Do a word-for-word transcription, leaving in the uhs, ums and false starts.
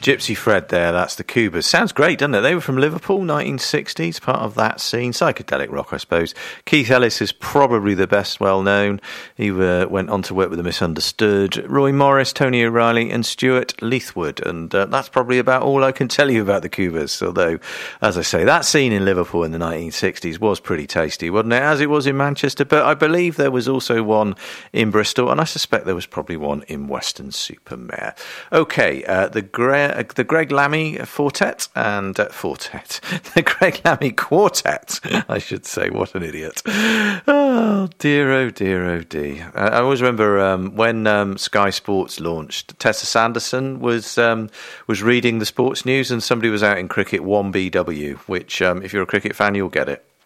Gypsy Fred there, that's the Cougars. Sounds great, doesn't it? They were from Liverpool, nineteen sixties, part of that scene. Psychedelic rock, I suppose. Keith Ellis is probably the best well-known. He uh, went on to work with The Misunderstood, Roy Morris, Tony O'Reilly and Stuart Leithwood. And uh, that's probably about all I can tell you about the Cougars. Although, as I say, that scene in Liverpool in the nineteen sixties was pretty tasty, wasn't it? As it was in Manchester. But I believe there was also one in Bristol, and I suspect there was probably one in Weston-super-Mare. Okay, uh, the, Gre- the Greg Lammy Fortet and... Uh, Fortet. The Greg Lammy Quartet, I should say. What an idiot. Oh, dear, oh, dear, oh, dear. I, I always remember um, when um, Sky Sports launched, Tessa Sanderson was um, was reading the sports news and somebody was out in cricket one B W, which, um, if you're a cricket fan, you'll get it.